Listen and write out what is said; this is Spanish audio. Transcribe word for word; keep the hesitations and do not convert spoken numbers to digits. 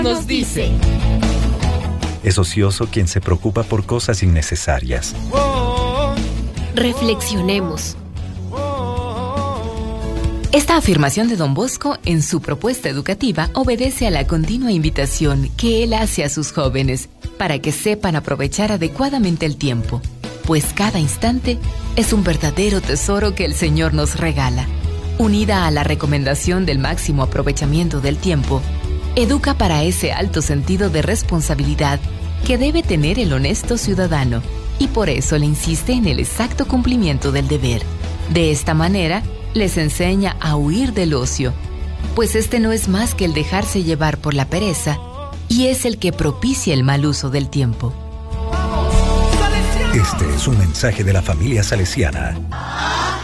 nos dice: es ocioso quien se preocupa por cosas innecesarias. Reflexionemos. Esta afirmación de Don Bosco en su propuesta educativa obedece a la continua invitación que él hace a sus jóvenes para que sepan aprovechar adecuadamente el tiempo, pues cada instante es un verdadero tesoro que el Señor nos regala. Unida a la recomendación del máximo aprovechamiento del tiempo, educa para ese alto sentido de responsabilidad que debe tener el honesto ciudadano, y por eso le insiste en el exacto cumplimiento del deber. De esta manera, les enseña a huir del ocio, pues este no es más que el dejarse llevar por la pereza y es el que propicia el mal uso del tiempo. Este es un mensaje de la familia salesiana.